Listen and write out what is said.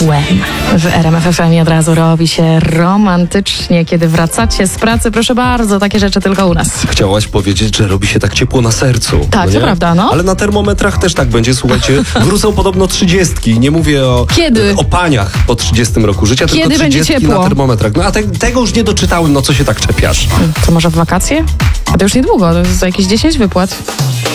ciepłem. W RMF FM od razu robi się romantycznie, kiedy wracacie z pracy. Proszę bardzo, takie rzeczy tylko u nas. Chciałaś powiedzieć, że robi się tak ciepło na sercu. Tak, to nie? prawda, no. Ale na termometrach też tak będzie, słuchajcie. Wrócą podobno 30. Nie mówię Kiedy? o paniach po 30 roku życia, Kiedy tylko będzie 30 ciepło? na termometrach. No a tego już nie doczytałem, no co się tak czepiasz? To może w wakacje? A to już niedługo, to za jakieś 10 wypłat.